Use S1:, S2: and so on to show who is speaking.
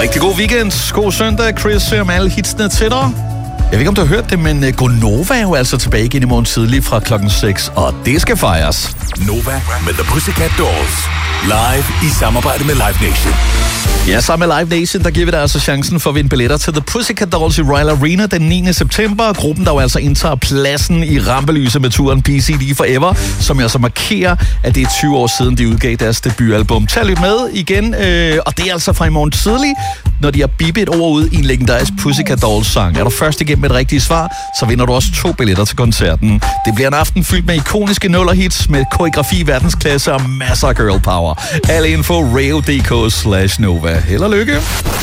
S1: Rigtig god weekend. God søndag, Chris. Med alle hitsene til dig. Jeg ved ikke, om du har hørt det, men Gonova er jo altså tilbage igen i morgen tidlig fra klokken 6, og det skal fejres.
S2: Nova med The Pussycat Dolls. Live i samarbejde med Live Nation.
S1: Ja, sammen med Live Nation, der giver vi dig altså chancen for at vinde billetter til The Pussycat Dolls i Royal Arena den 9. september. Gruppen, der jo altså indtager pladsen i rampelyset med turen PCD Forever, som altså markerer, at det er 20 år siden, de udgav deres debutalbum. Tag lidt med igen, og det er altså fra i morgen tidlig, når de har bippet et ord ud i en legendarisk Pussycat Dolls sang. Er du først igennem et rigtigt svar, så vinder du også 2 billetter til koncerten. Det bliver en aften fyldt med ikoniske nullerhits, med koreografi, verdensklasse og masser af girl power. Alle info, reo.dk/Nova. Held og lykke!